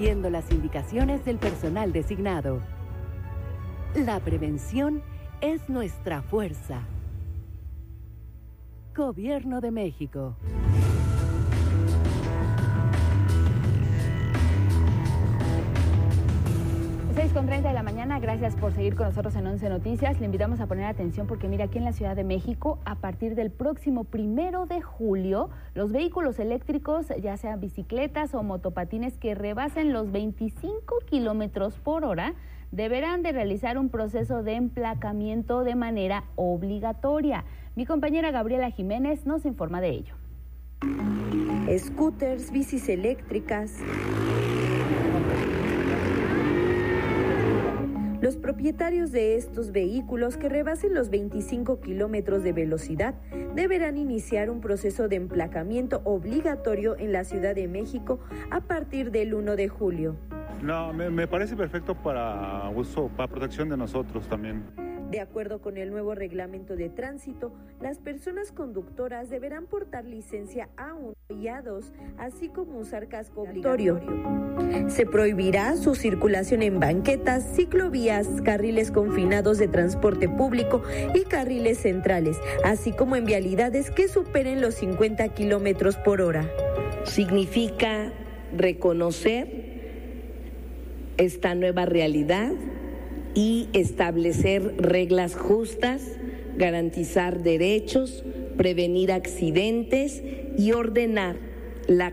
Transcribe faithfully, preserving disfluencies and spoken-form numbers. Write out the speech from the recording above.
siguiendo las indicaciones del personal designado. La prevención es nuestra fuerza. Gobierno de México. seis con treinta de la mañana, gracias por seguir con nosotros en once Noticias. Le invitamos a poner atención porque mira, aquí en la Ciudad de México, a partir del próximo primero de julio, los vehículos eléctricos, ya sean bicicletas o motopatines que rebasen los veinticinco kilómetros por hora, deberán de realizar un proceso de emplacamiento de manera obligatoria. Mi compañera Gabriela Jiménez nos informa de ello. Scooters, bicis eléctricas. Los propietarios de estos vehículos que rebasen los veinticinco kilómetros de velocidad deberán iniciar un proceso de emplacamiento obligatorio en la Ciudad de México a partir del primero de julio. No, me, me parece perfecto para uso, para protección de nosotros también. De acuerdo con el nuevo reglamento de tránsito, las personas conductoras deberán portar licencia A uno y A dos, así como usar casco obligatorio. Se prohibirá su circulación en banquetas, ciclovías, carriles confinados de transporte público y carriles centrales, así como en vialidades que superen los cincuenta kilómetros por hora. Significa reconocer esta nueva realidad y establecer reglas justas, garantizar derechos, prevenir accidentes y ordenar la